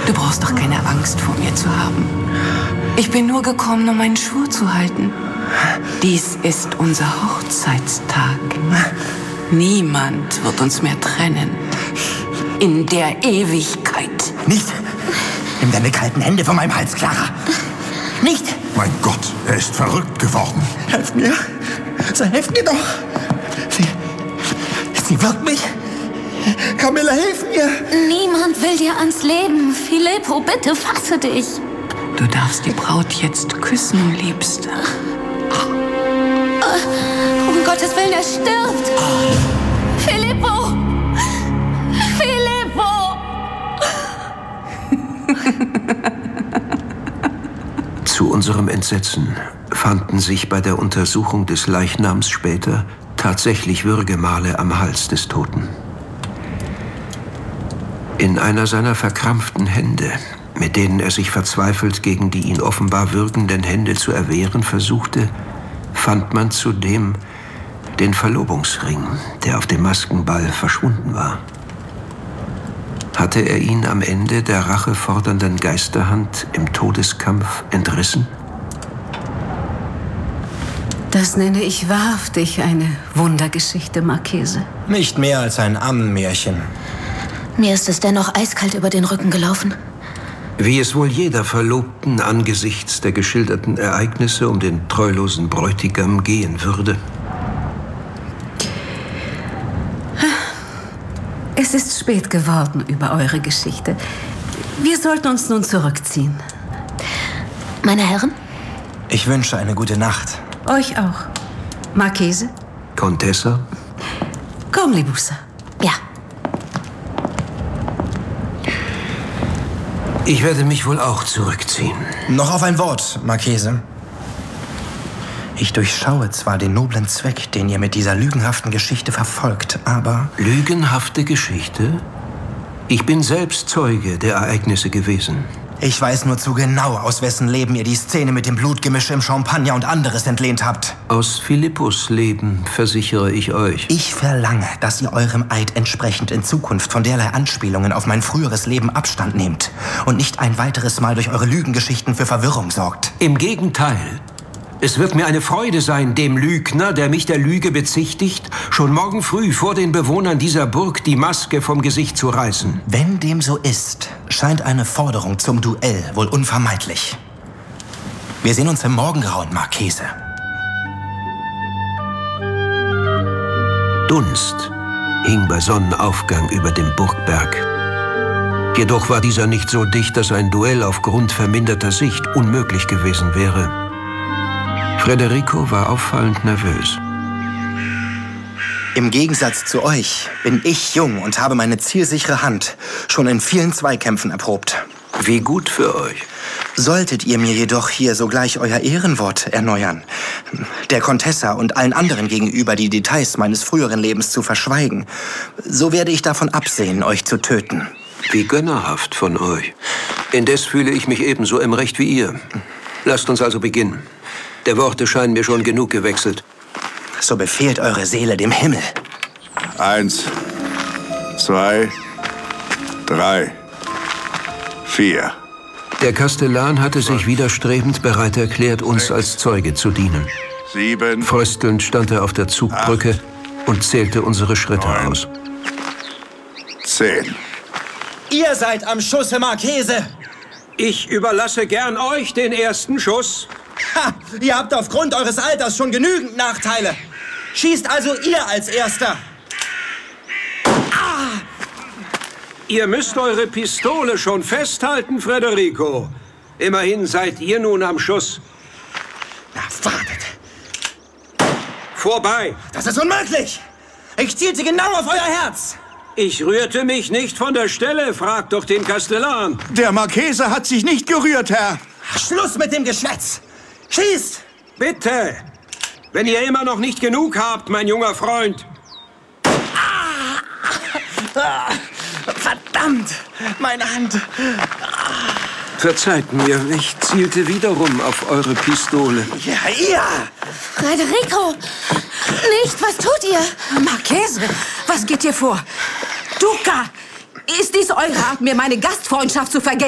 Du brauchst doch keine Angst vor mir zu haben. Ich bin nur gekommen, um meinen Schwur zu halten. Dies ist unser Hochzeitstag. Niemand wird uns mehr trennen. In der Ewigkeit. Nicht! Nimm deine kalten Hände von meinem Hals, Clara! Nicht! Mein Gott, er ist verrückt geworden. Helft mir! Helft mir doch! Sie wirkt mich! Camilla, hilf mir! Niemand will dir ans Leben. Filippo, bitte fasse dich. Du darfst die Braut jetzt küssen, Liebste. Um Gottes Willen, er stirbt! Filippo! Filippo! Zu unserem Entsetzen fanden sich bei der Untersuchung des Leichnams später tatsächlich Würgemale am Hals des Toten. In einer seiner verkrampften Hände, mit denen er sich verzweifelt gegen die ihn offenbar würgenden Hände zu erwehren versuchte, fand man zudem den Verlobungsring, der auf dem Maskenball verschwunden war. Hatte er ihn am Ende der rachefordernden Geisterhand im Todeskampf entrissen? Das nenne ich wahrhaftig eine Wundergeschichte, Marchese. Nicht mehr als ein Ammenmärchen. Mir ist es dennoch eiskalt über den Rücken gelaufen. Wie es wohl jeder Verlobten angesichts der geschilderten Ereignisse um den treulosen Bräutigam gehen würde. Es ist spät geworden über eure Geschichte. Wir sollten uns nun zurückziehen. Meine Herren? Ich wünsche eine gute Nacht. Euch auch. Marchese? Contessa? Komm, Libussa. Ja. Ich werde mich wohl auch zurückziehen. Noch auf ein Wort, Marchese. Ich durchschaue zwar den noblen Zweck, den ihr mit dieser lügenhaften Geschichte verfolgt, aber... Lügenhafte Geschichte? Ich bin selbst Zeuge der Ereignisse gewesen. Ich weiß nur zu genau, aus wessen Leben ihr die Szene mit dem Blutgemisch im Champagner und anderes entlehnt habt. Aus Philippus Leben, versichere ich euch. Ich verlange, dass ihr eurem Eid entsprechend in Zukunft von derlei Anspielungen auf mein früheres Leben Abstand nehmt und nicht ein weiteres Mal durch eure Lügengeschichten für Verwirrung sorgt. Im Gegenteil. Es wird mir eine Freude sein, dem Lügner, der mich der Lüge bezichtigt, schon morgen früh vor den Bewohnern dieser Burg die Maske vom Gesicht zu reißen. Wenn dem so ist, scheint eine Forderung zum Duell wohl unvermeidlich. Wir sehen uns im Morgengrauen, Marchese. Dunst hing bei Sonnenaufgang über dem Burgberg. Jedoch war dieser nicht so dicht, dass ein Duell aufgrund verminderter Sicht unmöglich gewesen wäre. Federico war auffallend nervös. Im Gegensatz zu euch bin ich jung und habe meine zielsichere Hand schon in vielen Zweikämpfen erprobt. Wie gut für euch. Solltet ihr mir jedoch hier sogleich euer Ehrenwort erneuern, der Contessa und allen anderen gegenüber die Details meines früheren Lebens zu verschweigen, so werde ich davon absehen, euch zu töten. Wie gönnerhaft von euch. Indes fühle ich mich ebenso im Recht wie ihr. Lasst uns also beginnen. Der Worte scheinen mir schon genug gewechselt. So befehlt eure Seele dem Himmel. 1, 2, 3, 4. Der Kastellan hatte sich widerstrebend bereit erklärt, uns als Zeuge zu dienen. 7. Fröstelnd stand er auf der Zugbrücke und zählte unsere Schritte 9, aus. 10. Ihr seid am Schusse, Marchese! Ich überlasse gern euch den ersten Schuss. Ha! Ihr habt aufgrund eures Alters schon genügend Nachteile. Schießt also ihr als Erster. Ihr müsst eure Pistole schon festhalten, Federico. Immerhin seid ihr nun am Schuss. Na, wartet. Vorbei. Das ist unmöglich. Ich zielte genau auf euer Herz. Ich rührte mich nicht von der Stelle. Fragt doch den Kastellan. Der Marchese hat sich nicht gerührt, Herr. Schluss mit dem Geschwätz. Schießt! Bitte. Wenn ihr immer noch nicht genug habt, mein junger Freund. Verdammt! Meine Hand. Verzeiht mir, ich zielte wiederum auf eure Pistole. Ja, ihr! Federico! Nicht, was tut ihr? Marchese, was geht hier vor? Duca, ist dies eure Art, mir meine Gastfreundschaft zu vergelten?